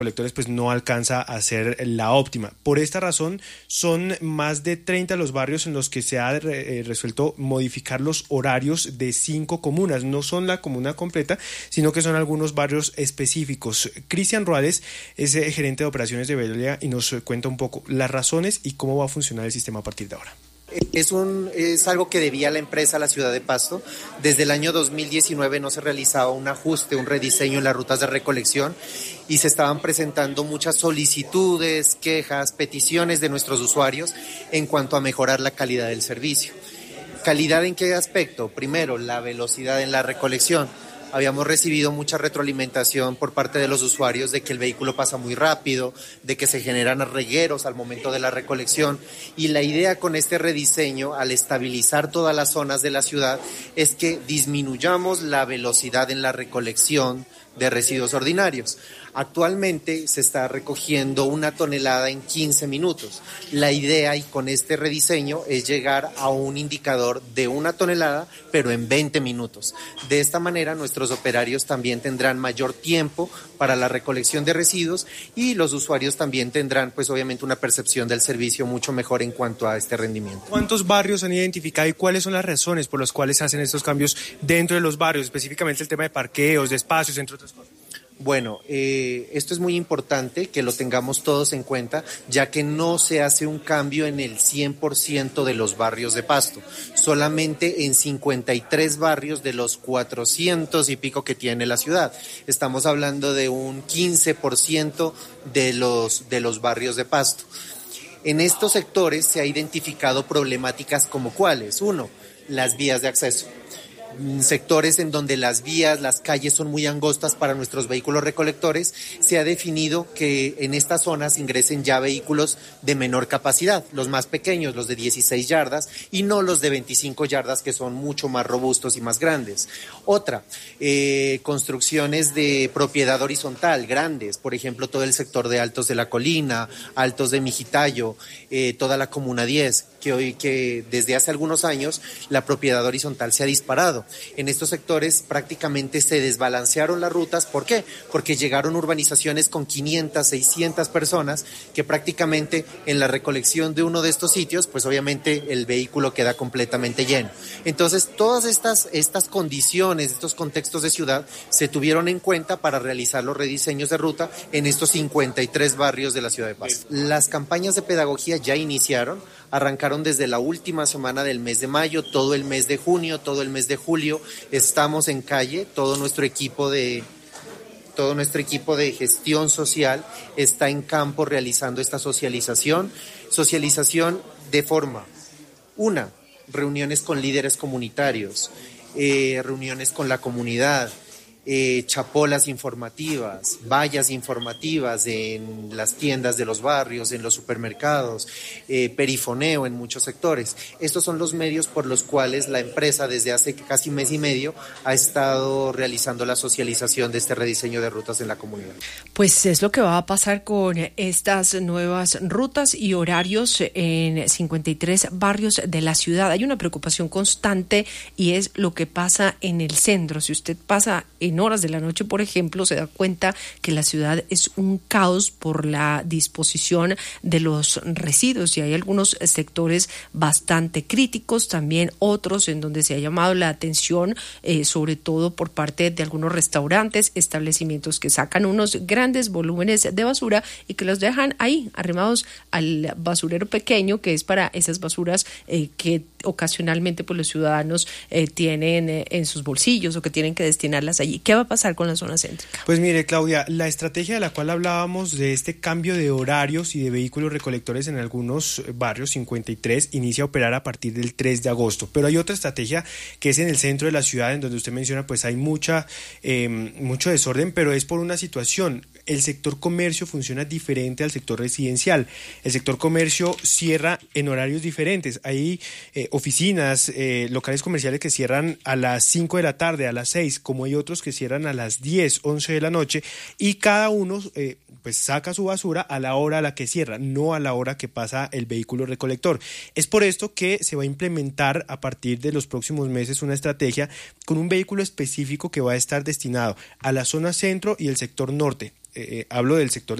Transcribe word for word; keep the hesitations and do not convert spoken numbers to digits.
recolectores pues no alcanza a ser la óptima. Por esta razón son más de treinta los barrios en los que se ha re- resuelto modificar los horarios de cinco comunas. No son la comuna completa, sino que son algunos barrios específicos. Cristian Ruales es eh, gerente de operaciones de Veolia y nos cuenta un poco las razones y cómo va a funcionar el sistema a partir de ahora. Es, un, es algo que debía la empresa a la ciudad de Pasto. Desde el año dos mil diecinueve no se realizaba un ajuste, un rediseño en las rutas de recolección y se estaban presentando muchas solicitudes, quejas, peticiones de nuestros usuarios en cuanto a mejorar la calidad del servicio. ¿Calidad en qué aspecto? Primero, la velocidad en la recolección. Habíamos recibido mucha retroalimentación por parte de los usuarios de que el vehículo pasa muy rápido, de que se generan regueros al momento de la recolección y la idea con este rediseño, al estabilizar todas las zonas de la ciudad, es que disminuyamos la velocidad en la recolección de residuos ordinarios. Actualmente se está recogiendo una tonelada en quince minutos. La idea y con este rediseño es llegar a un indicador de una tonelada, pero en veinte minutos. De esta manera nuestros operarios también tendrán mayor tiempo para la recolección de residuos y los usuarios también tendrán pues obviamente una percepción del servicio mucho mejor en cuanto a este rendimiento. ¿Cuántos barrios han identificado y cuáles son las razones por las cuales hacen estos cambios dentro de los barrios, específicamente el tema de parqueos, de espacios, entre otras cosas? Bueno, eh, esto es muy importante que lo tengamos todos en cuenta, ya que no se hace un cambio en el cien por ciento de los barrios de Pasto, solamente en cincuenta y tres barrios de los cuatrocientos y pico que tiene la ciudad. Estamos hablando de un quince por ciento de los, de los barrios de Pasto. En estos sectores se ha identificado problemáticas como cuáles. Uno, las vías de acceso. Sectores en donde las vías, las calles son muy angostas para nuestros vehículos recolectores, se ha definido que en estas zonas ingresen ya vehículos de menor capacidad, los más pequeños, los de dieciséis yardas y no los de veinticinco yardas que son mucho más robustos y más grandes. Otra, eh, construcciones de propiedad horizontal grandes, por ejemplo todo el sector de Altos de la Colina, Altos de Mijitayo, eh, toda la Comuna diez, que hoy que desde hace algunos años la propiedad horizontal se ha disparado. En estos sectores prácticamente se desbalancearon las rutas. ¿Por qué? Porque llegaron urbanizaciones con quinientas, seiscientas personas que prácticamente en la recolección de uno de estos sitios, pues obviamente el vehículo queda completamente lleno. Entonces, todas estas, estas condiciones, estos contextos de ciudad se tuvieron en cuenta para realizar los rediseños de ruta en estos cincuenta y tres barrios de la ciudad de Pasto. Las campañas de pedagogía ya iniciaron. Arrancaron desde la última semana del mes de mayo, todo el mes de junio, todo el mes de julio. Estamos en calle, todo nuestro equipo de, todo nuestro equipo de gestión social está en campo realizando esta socialización. Socialización de forma, una, reuniones con líderes comunitarios, eh, reuniones con la comunidad, Eh, chapolas informativas, vallas informativas en las tiendas de los barrios, en los supermercados, eh, perifoneo en muchos sectores. Estos son los medios por los cuales la empresa desde hace casi mes y medio ha estado realizando la socialización de este rediseño de rutas en la comunidad. Pues es lo que va a pasar con estas nuevas rutas y horarios en cincuenta y tres barrios de la ciudad. Hay una preocupación constante y es lo que pasa en el centro. Si usted pasa en en horas de la noche, por ejemplo, se da cuenta que la ciudad es un caos por la disposición de los residuos y hay algunos sectores bastante críticos, también otros en donde se ha llamado la atención, eh, sobre todo por parte de algunos restaurantes, establecimientos que sacan unos grandes volúmenes de basura y que los dejan ahí, arrimados al basurero pequeño, que es para esas basuras eh, que ocasionalmente pues, los ciudadanos eh, tienen eh, en sus bolsillos o que tienen que destinarlas allí. ¿Qué va a pasar con la zona céntrica? Pues mire, Claudia, la estrategia de la cual hablábamos de este cambio de horarios y de vehículos recolectores en algunos barrios, cincuenta y tres, inicia a operar a partir del tres de agosto. Pero hay otra estrategia que es en el centro de la ciudad, en donde usted menciona, pues hay mucha, eh, mucho desorden, pero es por una situación. El sector comercio funciona diferente al sector residencial. El sector comercio cierra en horarios diferentes. Hay eh, oficinas, eh, locales comerciales que cierran a las cinco de la tarde, a las seis, como hay otros que cierran a las diez, once de la noche, y cada uno eh, pues saca su basura a la hora a la que cierra, no a la hora que pasa el vehículo recolector. Es por esto que se va a implementar a partir de los próximos meses una estrategia con un vehículo específico que va a estar destinado a la zona centro y el sector norte. eh, hablo del sector